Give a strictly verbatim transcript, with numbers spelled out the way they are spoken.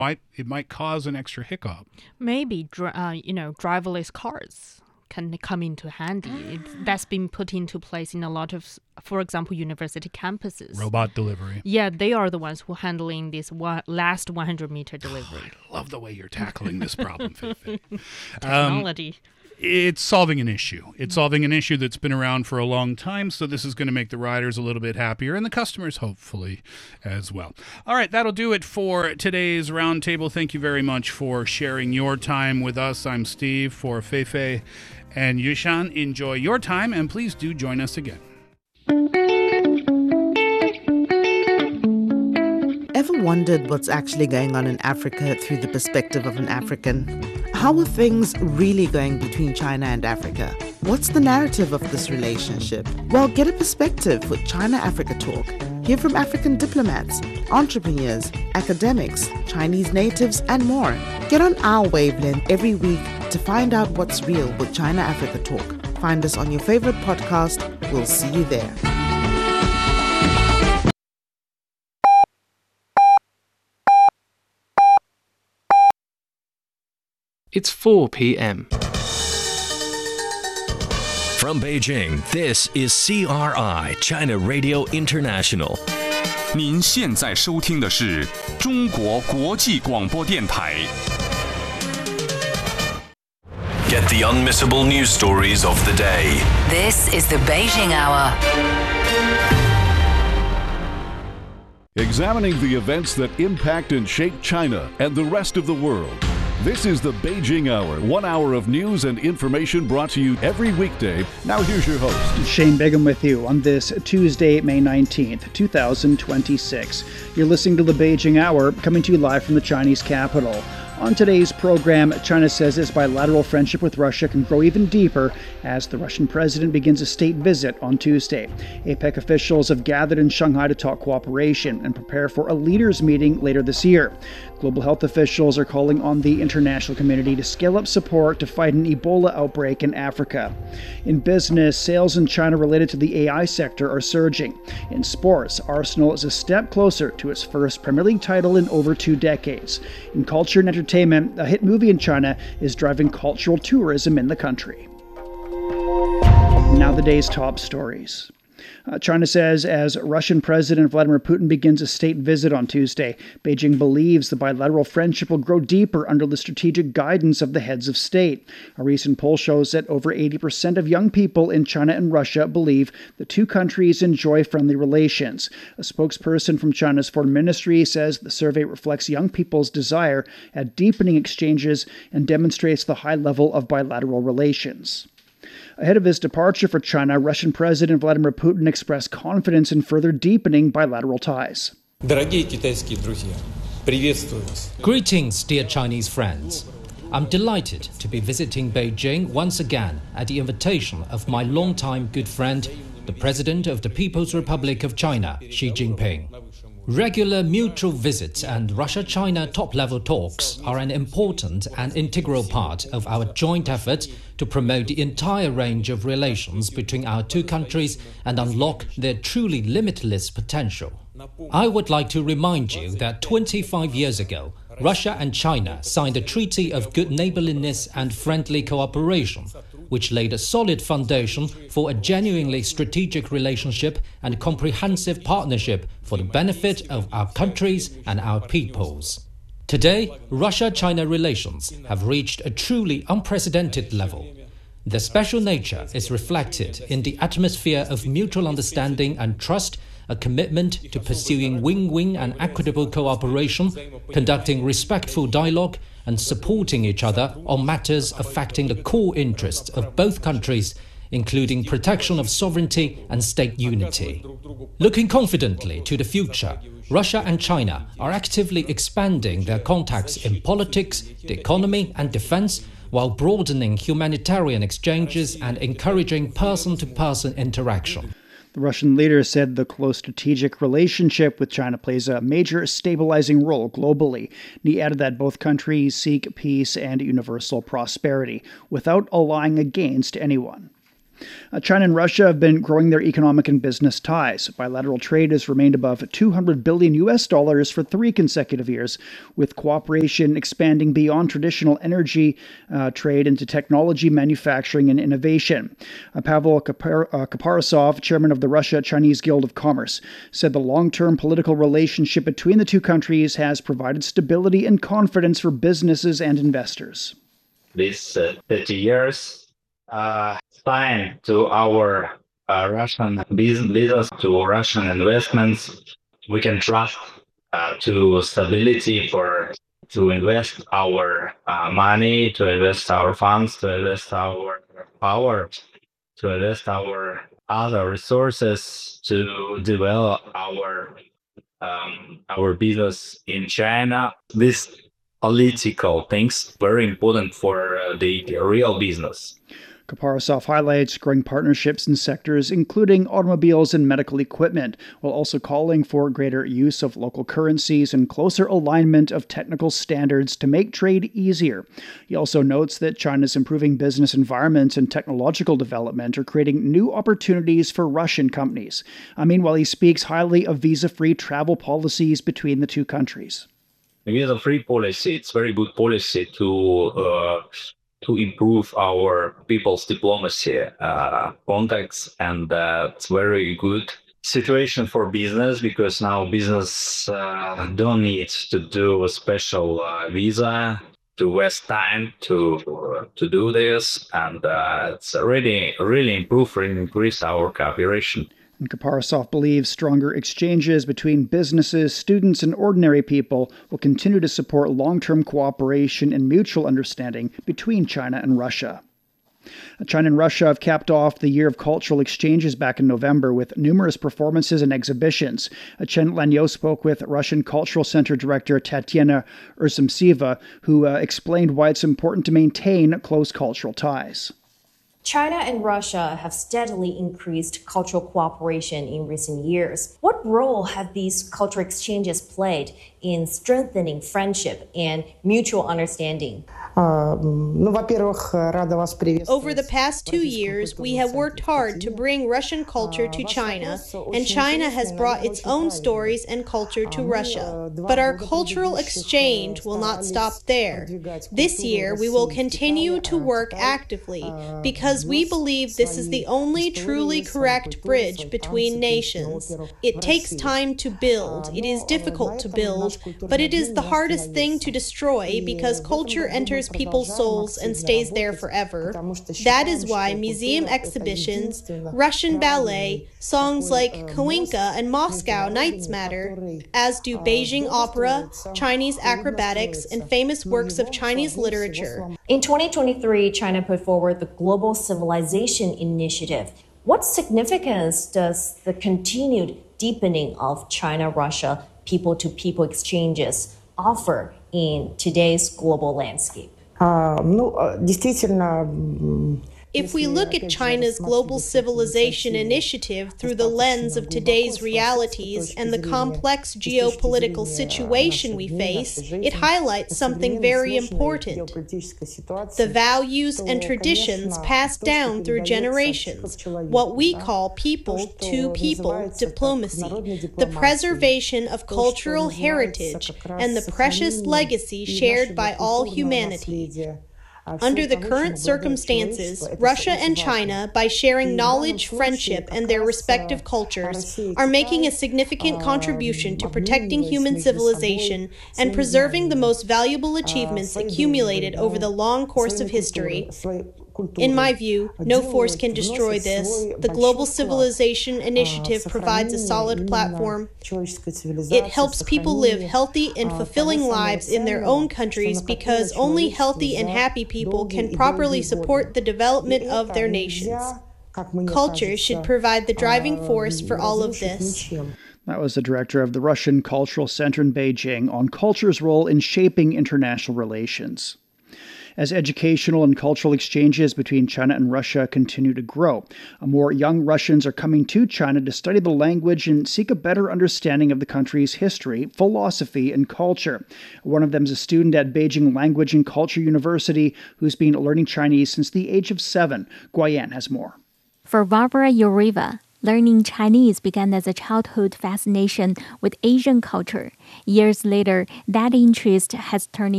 might it might cause an extra hiccup. Maybe, uh, you know, driverless cars can come into handy. It, that's been put into place in a lot of, for example, university campuses. Robot delivery. Yeah, they are the ones who are handling this one, last one hundred meter delivery. Oh, I love the way you're tackling this problem, Fei-Fei. Technology. Um, It's solving an issue. It's solving an issue that's been around for a long time, so this is going to make the riders a little bit happier and the customers hopefully as well. All right, that'll do it for today's roundtable. Thank you very much for sharing your time with us. I'm Steve for Fei-Fei and Yushan. Enjoy your time, and please do join us again. Ever wondered what's actually going on in Africa through the perspective of an African? How are things really going between China and Africa? What's the narrative of this relationship? Well, get a perspective with China-Africa Talk. Hear from African diplomats, entrepreneurs, academics, Chinese natives, and more. Get on our wavelength every week to find out what's real with China-Africa Talk. Find us on your favorite podcast. We'll see you there. It's four p.m. From Beijing, this is C R I, China Radio International. 您现在收听的是中国国际广播电台。 Get the unmissable news stories of the day. This is the Beijing Hour. Examining the events that impact and shape China and the rest of the world. This is the Beijing Hour, one hour of news and information brought to you every weekday. Now here's your host. Shane Bigham with you on this Tuesday, May nineteenth, twenty twenty-six. You're listening to the Beijing Hour, coming to you live from the Chinese capital. On today's program, China says its bilateral friendship with Russia can grow even deeper as the Russian president begins a state visit on Tuesday. APEC officials have gathered in Shanghai to talk cooperation and prepare for a leaders' meeting later this year. Global health officials are calling on the international community to scale up support to fight an Ebola outbreak in Africa. In business, sales in China related to the A I sector are surging. In sports, Arsenal is a step closer to its first Premier League title in over two decades. In culture and entertainment, a hit movie in China is driving cultural tourism in the country. Now the day's top stories. Uh, China says as Russian President Vladimir Putin begins a state visit on Tuesday, Beijing believes the bilateral friendship will grow deeper under the strategic guidance of the heads of state. A recent poll shows that over eighty percent of young people in China and Russia believe the two countries enjoy friendly relations. A spokesperson from China's foreign ministry says the survey reflects young people's desire at deepening exchanges and demonstrates the high level of bilateral relations. Ahead of his departure for China, Russian President Vladimir Putin expressed confidence in further deepening bilateral ties. Greetings, dear Chinese friends. I'm delighted to be visiting Beijing once again at the invitation of my longtime good friend, the President of the People's Republic of China, Xi Jinping. Regular mutual visits and Russia-China top-level talks are an important and integral part of our joint effort to promote the entire range of relations between our two countries and unlock their truly limitless potential. I would like to remind you that twenty-five years ago, Russia and China signed a treaty of good neighborliness and friendly cooperation, which laid a solid foundation for a genuinely strategic relationship and comprehensive partnership for the benefit of our countries and our peoples. Today, Russia-China relations have reached a truly unprecedented level. Their special nature is reflected in the atmosphere of mutual understanding and trust, a commitment to pursuing win-win and equitable cooperation, conducting respectful dialogue, and supporting each other on matters affecting the core interests of both countries, including protection of sovereignty and state unity. Looking confidently to the future, Russia and China are actively expanding their contacts in politics, the economy, and defense, while broadening humanitarian exchanges and encouraging person-to-person interaction. The Russian leader said the close strategic relationship with China plays a major stabilizing role globally. And he added that both countries seek peace and universal prosperity without allying against anyone. Uh, China and Russia have been growing their economic and business ties. Bilateral trade has remained above two hundred billion U S dollars for three consecutive years, with cooperation expanding beyond traditional energy uh, trade into technology, manufacturing, and innovation. Uh, Pavel Kapar- uh, Kaparasov, chairman of the Russia-Chinese Guild of Commerce, said the long-term political relationship between the two countries has provided stability and confidence for businesses and investors. These uh, thirty years uh, sign to our uh, Russian business, to Russian investments. We can trust uh, to stability for to invest our uh, money, to invest our funds, to invest our power, to invest our other resources to develop our um, our business in China. This political things very important for uh, the real business. Kaparasov highlights growing partnerships in sectors including automobiles and medical equipment, while also calling for greater use of local currencies and closer alignment of technical standards to make trade easier. He also notes that China's improving business environment and technological development are creating new opportunities for Russian companies. Uh, meanwhile, he speaks highly of visa-free travel policies between the two countries. Visa-free policy, it's very good policy to uh, to improve our people's diplomacy uh, contacts, and uh, it's very good situation for business because now business uh, don't need to do a special uh, visa to waste time to uh, to do this, and uh, it's really really improve and increase our cooperation. And Kaparasov believes stronger exchanges between businesses, students, and ordinary people will continue to support long-term cooperation and mutual understanding between China and Russia. China and Russia have capped off the year of cultural exchanges back in November with numerous performances and exhibitions. Chen Lanyo spoke with Russian Cultural Center Director Tatiana Urzumtseva, who uh, explained why it's important to maintain close cultural ties. China and Russia have steadily increased cultural cooperation in recent years. What role have these cultural exchanges played in strengthening friendship and mutual understanding? Over the past two years, we have worked hard to bring Russian culture to China, and China has brought its own stories and culture to Russia. But our cultural exchange will not stop there. This year, we will continue to work actively because we believe this is the only truly correct bridge between nations. It takes time to build. It is difficult to build, but it is the hardest thing to destroy because culture enters people's souls and stays there forever. That is why museum exhibitions, Russian ballet, songs like Kawinka and Moscow Nights matter, as do Beijing opera, Chinese acrobatics, and famous works of Chinese literature. In twenty twenty-three, China put forward the Global Civilization Initiative. What significance does the continued deepening of China-Russia people-to-people exchanges offer in today's global landscape? If we look at China's Global Civilization Initiative through the lens of today's realities and the complex geopolitical situation we face, it highlights something very important: the values and traditions passed down through generations, what we call people-to-people diplomacy, the preservation of cultural heritage, and the precious legacy shared by all humanity. Under the current circumstances, Russia and China, by sharing knowledge, friendship, and their respective cultures, are making a significant contribution to protecting human civilization and preserving the most valuable achievements accumulated over the long course of history. In my view, no force can destroy this. The Global Civilization Initiative provides a solid platform. It helps people live healthy and fulfilling lives in their own countries because only healthy and happy people can properly support the development of their nations. Culture should provide the driving force for all of this. That was the director of the Russian Cultural Center in Beijing on culture's role in shaping international relations. As educational and cultural exchanges between China and Russia continue to grow, more young Russians are coming to China to study the language and seek a better understanding of the country's history, philosophy, and culture. One of them is a student at Beijing Language and Culture University who's been learning Chinese since the age of seven. Guoyan has more. For Barbara Yuriva, learning Chinese began as a childhood fascination with Asian culture. Years later, that interest has turned